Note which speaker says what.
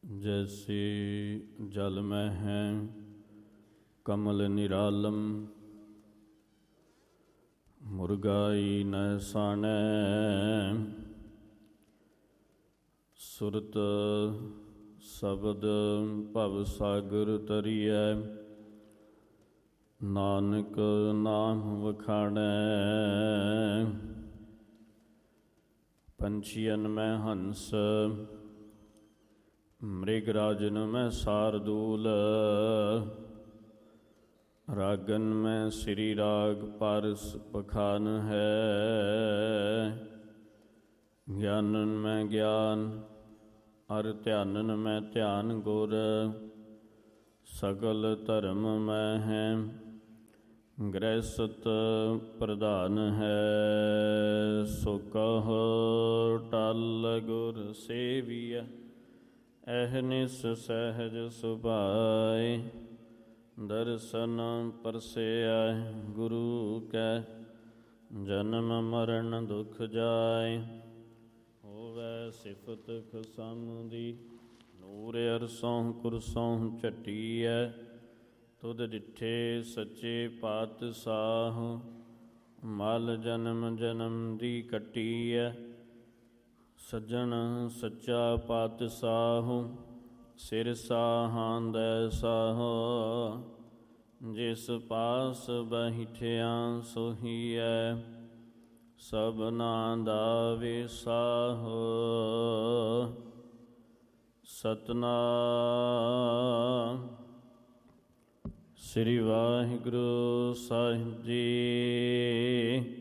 Speaker 1: जैसे जल में है कमल निरालम, मुर्गाई न सानै। सुरत शब्द भव सागर तरियै, नानक नाम वखाणै। पंछियन में हंस, मृग राजन में शार्दूल। रागन में श्री राग पारस पखान है। ज्ञानन में ज्ञान अर ध्यानन में ध्यान गुर। सगल धर्म में है गृहस्थ प्रधान है। सो कहो टल गुर सेविय, अहनिस सहज सुभाए। दर्शन परसेय गुरु कै, जन्म मरण दुख जाए। होवै सिफत खसम दी, नूर अरसों कुरसों झटियै। तुध डिठे सच्चे पातशाह, मल जन्म जन्म दी कटीयै। सज्जन सच्चा पातशाह, सिर साहांदै साहो। जिस पास बैठिया सोहीयै, सबना दा विसाहो। सतनाम श्री वाहिगुरु साहिब जी।